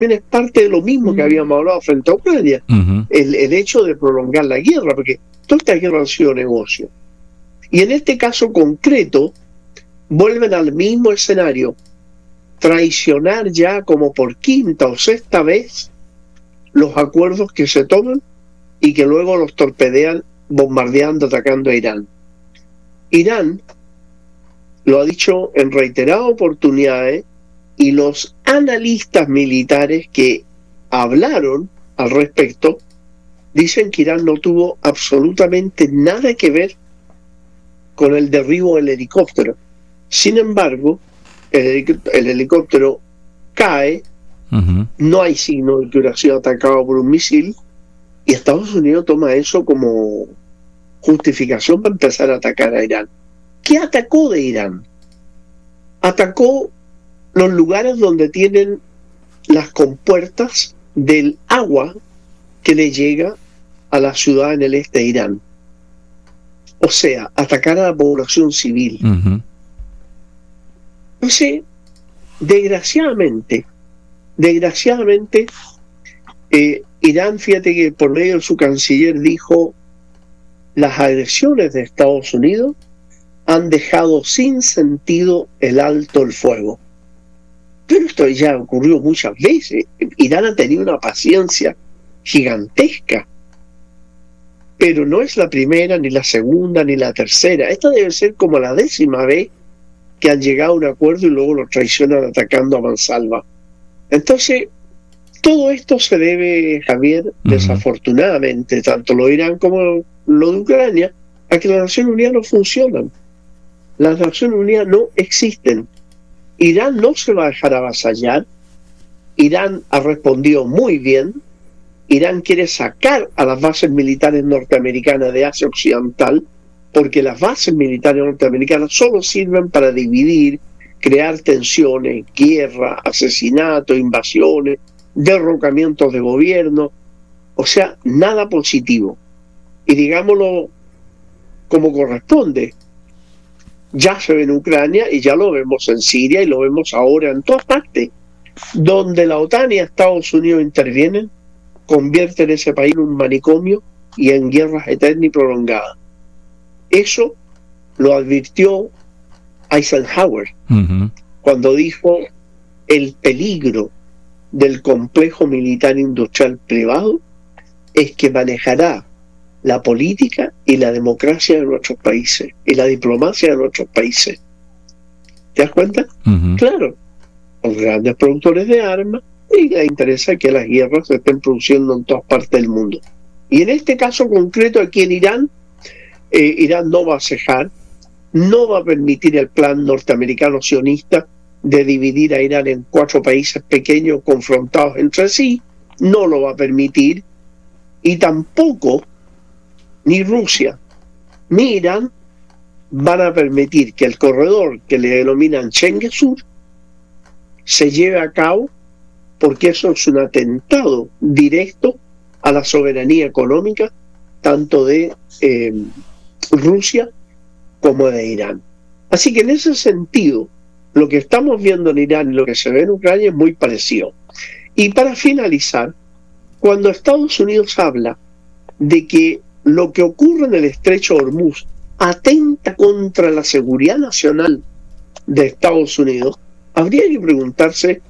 es parte de lo mismo que habíamos hablado frente a Ucrania, el hecho de prolongar la guerra, porque toda esta guerra ha sido negocio. Y en este caso concreto, vuelven al mismo escenario, traicionar ya como por quinta o sexta vez los acuerdos que se toman y que luego los torpedean bombardeando, atacando a Irán. Irán lo ha dicho en reiteradas oportunidades, y los analistas militares que hablaron al respecto dicen que Irán no tuvo absolutamente nada que ver con el derribo del helicóptero. Sin embargo, el helicóptero cae, no hay signo de que hubiera sido atacado por un misil, y Estados Unidos toma eso como justificación para empezar a atacar a Irán. ¿Qué atacó de Irán? Atacó los lugares donde tienen las compuertas del agua que le llega a la ciudad en el este de Irán. O sea, atacar a la población civil. Entonces, desgraciadamente, Irán, fíjate que por medio de su canciller dijo: las agresiones de Estados Unidos han dejado sin sentido el alto el fuego. Pero esto ya ocurrió muchas veces. Irán ha tenido una paciencia gigantesca, pero no es la primera, ni la segunda, ni la tercera. Esta debe ser como la 10ª vez que han llegado a un acuerdo y luego lo traicionan atacando a mansalva. Entonces, todo esto se debe, Javier, desafortunadamente, tanto lo de Irán como lo de Ucrania, a que las Naciones Unidas no funcionan. Las Naciones Unidas no existen. Irán no se va a dejar avasallar. Irán ha respondido muy bien. Irán quiere sacar a las bases militares norteamericanas de Asia Occidental, porque las bases militares norteamericanas solo sirven para dividir, crear tensiones, guerra, asesinatos, invasiones, derrocamientos de gobierno, o sea, nada positivo. Y digámoslo como corresponde, ya se ve en Ucrania y ya lo vemos en Siria y lo vemos ahora en todas partes. Donde la OTAN y Estados Unidos intervienen, convierten ese país en un manicomio y en guerras eternas y prolongadas. Eso lo advirtió Eisenhower cuando dijo: el peligro del complejo militar industrial privado es que manejará la política y la democracia de nuestros países y la diplomacia de nuestros países. ¿Te das cuenta? Claro, los grandes productores de armas, y les interesa que las guerras se estén produciendo en todas partes del mundo. Y en este caso concreto aquí en Irán, Irán no va a cejar, no va a permitir el plan norteamericano sionista de dividir a Irán en 4 países pequeños confrontados entre sí, no lo va a permitir, y tampoco ni Rusia ni Irán van a permitir que el corredor que le denominan Chengesur se lleve a cabo, porque eso es un atentado directo a la soberanía económica tanto de Rusia como de Irán. Así que en ese sentido, lo que estamos viendo en Irán y lo que se ve en Ucrania es muy parecido. Y para finalizar, cuando Estados Unidos habla de que lo que ocurre en el estrecho de Hormuz atenta contra la seguridad nacional de Estados Unidos, habría que preguntarse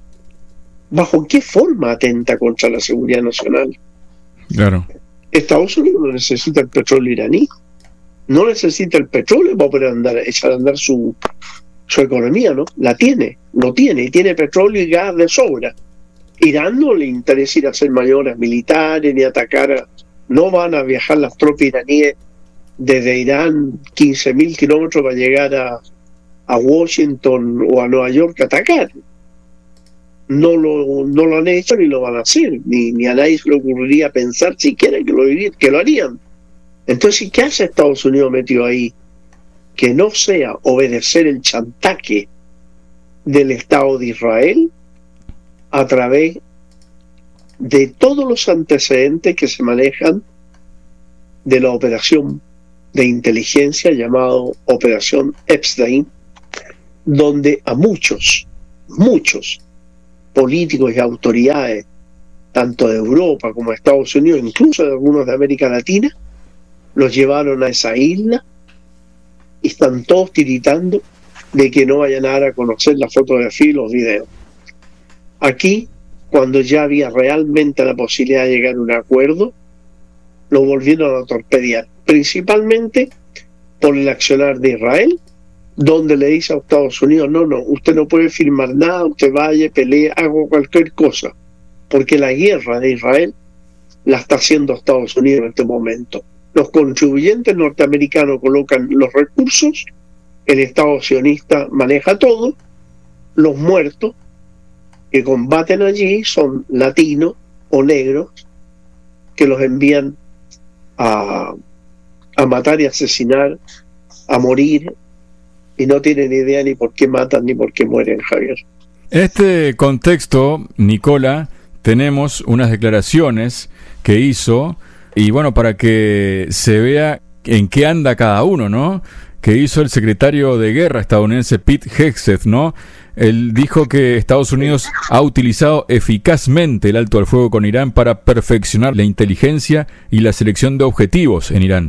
bajo qué forma atenta contra la seguridad nacional. Claro. Estados Unidos no necesita el petróleo iraní, no necesita el petróleo para poder echar a andar su economía, ¿no? Lo tiene, y tiene petróleo y gas de sobra. Irán no le interesa ir a hacer maniobras militares ni atacar. No van a viajar las tropas iraníes desde Irán 15.000 kilómetros para llegar a Washington o a Nueva York a atacar. No lo han hecho ni lo van a hacer, ni a nadie se le ocurriría pensar siquiera que lo harían. Entonces, ¿qué hace Estados Unidos metido ahí? Que no sea obedecer el chantaje del Estado de Israel a través de todos los antecedentes que se manejan de la operación de inteligencia llamado Operación Epstein, donde a muchos políticos y autoridades, tanto de Europa como de Estados Unidos, incluso de algunos de América Latina, los llevaron a esa isla y están todos tiritando de que no vayan a dar a conocer la fotografía y los videos. Aquí, cuando ya había realmente la posibilidad de llegar a un acuerdo, lo volvieron a torpedear, principalmente por el accionar de Israel, donde le dice a Estados Unidos, no, usted no puede firmar nada, usted vaya, pelee, haga cualquier cosa, porque la guerra de Israel la está haciendo Estados Unidos en este momento. Los contribuyentes norteamericanos colocan los recursos, el Estado sionista maneja todo, los muertos que combaten allí son latinos o negros que los envían a matar y asesinar, a morir, y no tienen idea ni por qué matan ni por qué mueren, Javier. En este contexto, Nicola, tenemos unas declaraciones que hizo, y bueno, para que se vea en qué anda cada uno, ¿no?, que hizo el secretario de Guerra estadounidense Pete Hegseth, ¿no? Él dijo que Estados Unidos ha utilizado eficazmente el alto al fuego con Irán para perfeccionar la inteligencia y la selección de objetivos en Irán.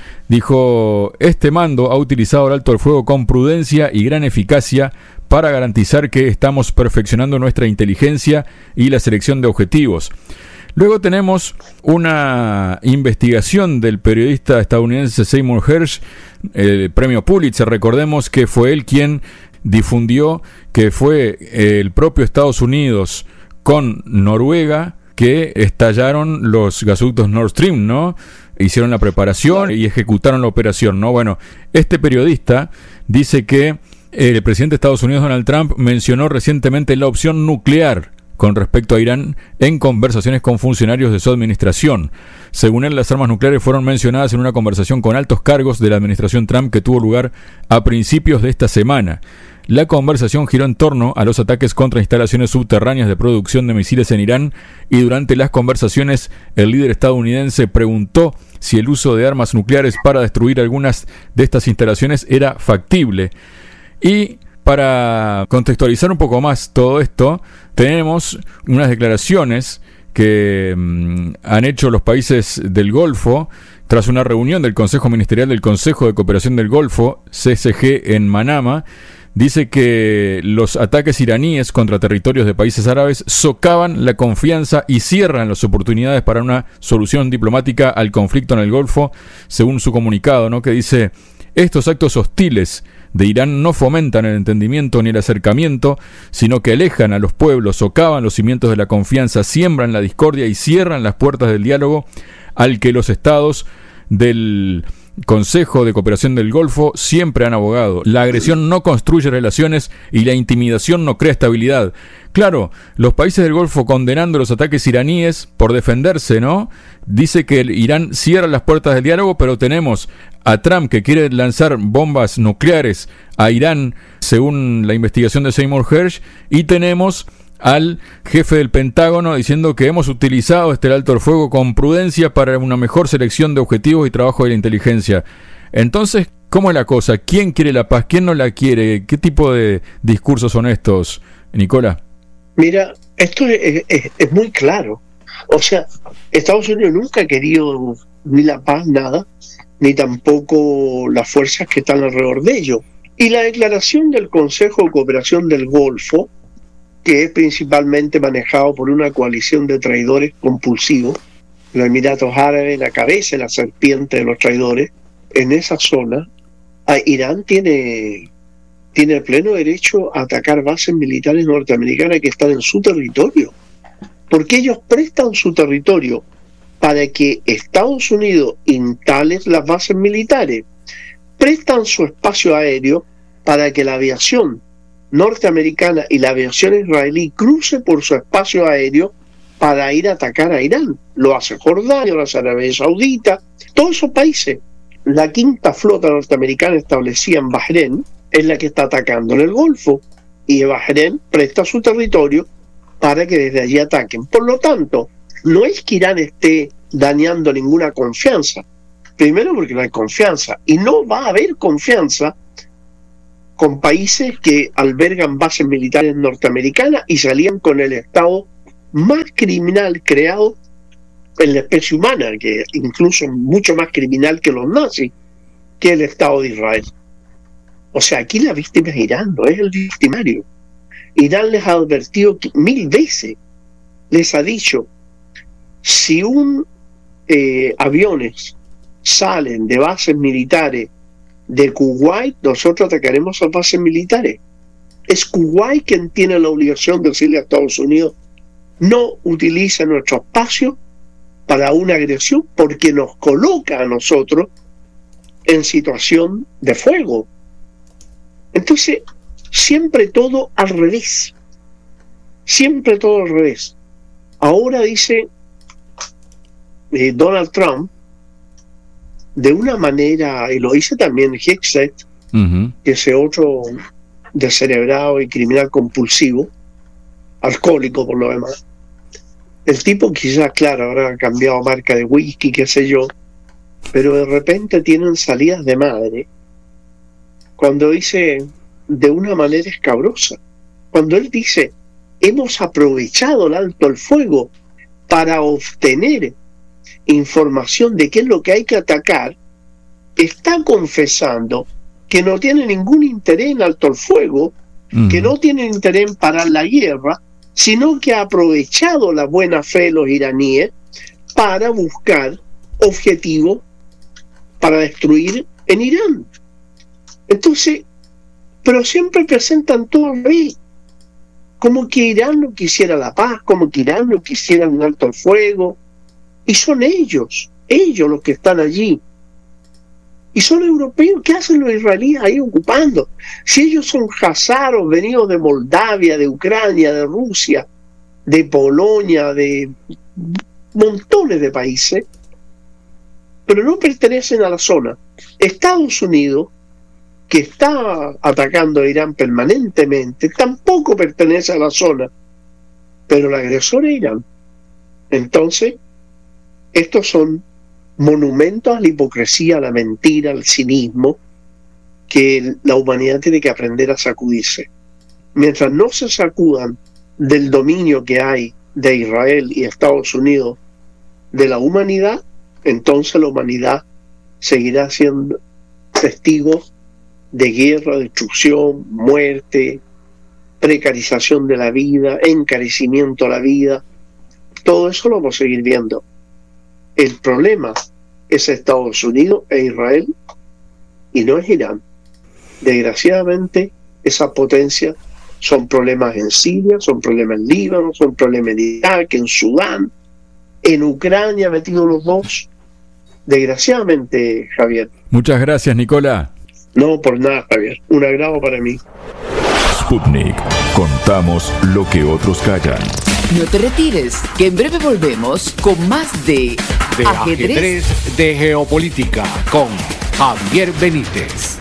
Dijo, este mando ha utilizado el alto al fuego con prudencia y gran eficacia para garantizar que estamos perfeccionando nuestra inteligencia y la selección de objetivos. Luego tenemos una investigación del periodista estadounidense Seymour Hersh, el premio Pulitzer. Recordemos que fue él quien difundió que fue el propio Estados Unidos con Noruega que estallaron los gasoductos Nord Stream, ¿no? Hicieron la preparación y ejecutaron la operación, ¿no? Bueno, este periodista dice que el presidente de Estados Unidos, Donald Trump, mencionó recientemente la opción nuclear con respecto a Irán en conversaciones con funcionarios de su administración. Según él, las armas nucleares fueron mencionadas en una conversación con altos cargos de la administración Trump que tuvo lugar a principios de esta semana. La conversación giró en torno a los ataques contra instalaciones subterráneas de producción de misiles en Irán, y durante las conversaciones el líder estadounidense preguntó si el uso de armas nucleares para destruir algunas de estas instalaciones era factible. Y para contextualizar un poco más todo esto, tenemos unas declaraciones que han hecho los países del Golfo tras una reunión del Consejo Ministerial del Consejo de Cooperación del Golfo, CSG, en Manama. Dice que los ataques iraníes contra territorios de países árabes socavan la confianza y cierran las oportunidades para una solución diplomática al conflicto en el Golfo, según su comunicado, ¿no?, que dice: estos actos hostiles de Irán no fomentan el entendimiento ni el acercamiento, sino que alejan a los pueblos, socavan los cimientos de la confianza, siembran la discordia y cierran las puertas del diálogo al que los estados del Consejo de Cooperación del Golfo siempre han abogado. La agresión no construye relaciones y la intimidación no crea estabilidad. Claro, los países del Golfo condenando los ataques iraníes por defenderse, ¿no? Dice que Irán cierra las puertas del diálogo, pero tenemos a Trump que quiere lanzar bombas nucleares a Irán, según la investigación de Seymour Hersh, y tenemos al jefe del Pentágono diciendo que hemos utilizado este alto al fuego con prudencia para una mejor selección de objetivos y trabajo de la inteligencia. Entonces, ¿cómo es la cosa? ¿Quién quiere la paz? ¿Quién no la quiere? ¿Qué tipo de discursos son estos, Nicola? Mira, esto es muy claro. O sea, Estados Unidos nunca ha querido ni la paz, nada, ni tampoco las fuerzas que están alrededor de ello. Y la declaración del Consejo de Cooperación del Golfo, que es principalmente manejado por una coalición de traidores compulsivos, los Emiratos Árabes, la cabeza, la serpiente de los traidores, en esa zona, Irán tiene el pleno derecho a atacar bases militares norteamericanas que están en su territorio, porque ellos prestan su territorio para que Estados Unidos instale las bases militares, prestan su espacio aéreo para que la aviación norteamericana y la aviación israelí cruce por su espacio aéreo para ir a atacar a Irán. Lo hace Jordania, lo hace Arabia Saudita, todos esos países. La quinta flota norteamericana establecida en Bahrein es la que está atacando en el Golfo, y Bahrein presta su territorio para que desde allí ataquen. Por lo tanto, no es que Irán esté dañando ninguna confianza, primero porque no hay confianza, y no va a haber confianza con países que albergan bases militares norteamericanas y salían con el Estado más criminal creado en la especie humana, que incluso mucho más criminal que los nazis, que el Estado de Israel. O sea, aquí la víctima es Irán, no es el victimario. Irán les ha advertido 1000 veces, les ha dicho, si aviones salen de bases militares de Kuwait, nosotros atacaremos a bases militares. Es Kuwait quien tiene la obligación de decirle a Estados Unidos, no utiliza nuestro espacio para una agresión, porque nos coloca a nosotros en situación de fuego. Entonces, siempre todo al revés. Siempre todo al revés. Ahora dice Donald Trump, de una manera, y lo dice también Hickset, que ese otro descerebrado y criminal compulsivo, alcohólico por lo demás. El tipo quizás, claro, habrá cambiado marca de whisky, qué sé yo, pero de repente tienen salidas de madre cuando dice de una manera escabrosa. Cuando él dice, hemos aprovechado el alto el fuego para obtener información de qué es lo que hay que atacar, está confesando que no tiene ningún interés en alto el fuego, que no tiene interés en parar la guerra, sino que ha aprovechado la buena fe de los iraníes para buscar objetivos para destruir en Irán. Entonces, pero siempre presentan todo al revés, como que Irán no quisiera la paz, como que Irán no quisiera un alto el fuego, y son ellos los que están allí. Y son europeos. ¿Qué hacen los israelíes ahí ocupando? Si ellos son hazaros venidos de Moldavia, de Ucrania, de Rusia, de Polonia, de montones de países, pero no pertenecen a la zona. Estados Unidos, que está atacando a Irán permanentemente, tampoco pertenece a la zona, pero el agresor es Irán. Entonces, estos son monumentos a la hipocresía, a la mentira, al cinismo, que la humanidad tiene que aprender a sacudirse. Mientras no se sacudan del dominio que hay de Israel y Estados Unidos de la humanidad, entonces la humanidad seguirá siendo testigo de guerra, destrucción, muerte, precarización de la vida, encarecimiento a la vida. Todo eso lo vamos a seguir viendo. El problema es Estados Unidos e Israel y no es Irán. Desgraciadamente, esas potencias son problemas en Siria, son problemas en Líbano, son problemas en Irak, en Sudán, en Ucrania, metidos los dos. Desgraciadamente, Javier. Muchas gracias, Nicola. No, por nada, Javier. Un agrado para mí. Sputnik. Contamos lo que otros callan. No te retires, que en breve volvemos con más de Ajedrez de Geopolítica con Javier Benítez.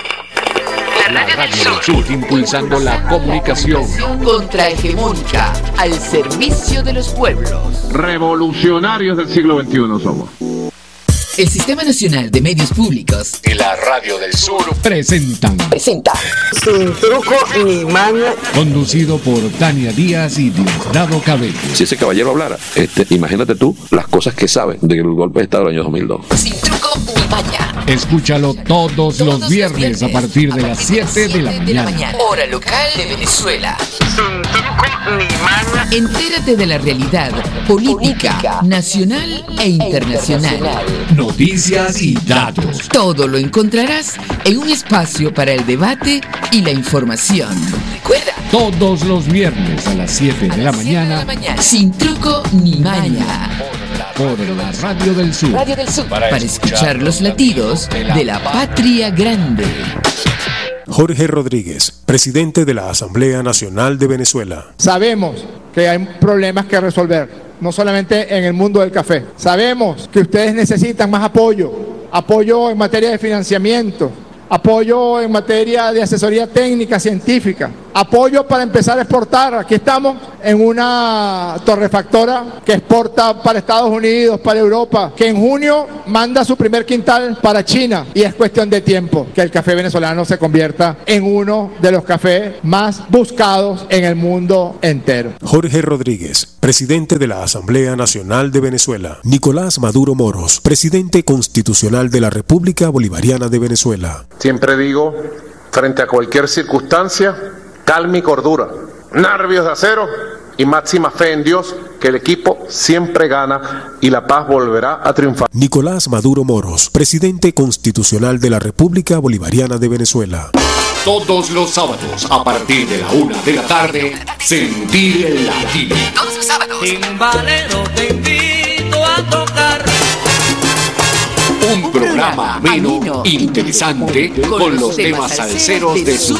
La Radio del Sur, impulsando la comunicación contrahegemónica al servicio de los pueblos. Revolucionarios del siglo XXI somos. El Sistema Nacional de Medios Públicos y la Radio del Sur presenta Sin truco ni maña, conducido por Tania Díaz y Diosdado Cabello. Si ese caballero hablara, imagínate tú las cosas que sabe del golpe de Estado del año 2002. Sin truco ni maña. Escúchalo todos los viernes a partir de las 7 de la mañana. Hora local de Venezuela. sin truco ni maña. Entérate de la realidad política, nacional e internacional. Noticias y datos. Todo lo encontrarás en un espacio para el debate y la información. Recuerda, Todos los viernes a las 7 de la mañana sin truco ni maña. por la Radio del Sur. Para escuchar los latidos de la patria grande. Jorge Rodríguez, presidente de la Asamblea Nacional de Venezuela. Sabemos que hay problemas que resolver, no solamente en el mundo del café. Sabemos que ustedes necesitan más apoyo en materia de financiamiento, apoyo en materia de asesoría técnica, científica. Apoyo para empezar a exportar. Aquí estamos en una torrefactora que exporta para Estados Unidos, para Europa, que en junio manda su primer quintal para China, y es cuestión de tiempo que el café venezolano se convierta en uno de los cafés más buscados en el mundo entero. Jorge Rodríguez, presidente de la Asamblea Nacional de Venezuela. Nicolás Maduro Moros, presidente constitucional de la República Bolivariana de Venezuela. Siempre digo, frente a cualquier circunstancia, calma y cordura, nervios de acero y máxima fe en Dios, que el equipo siempre gana y la paz volverá a triunfar. Nicolás Maduro Moros, presidente constitucional de la República Bolivariana de Venezuela. Todos los sábados, a partir de la 1 de la tarde, Sentir el Latino. Todos los sábados. Timbalero, te invito a tocar. Un programa ameno, interesante, con los temas salseros de su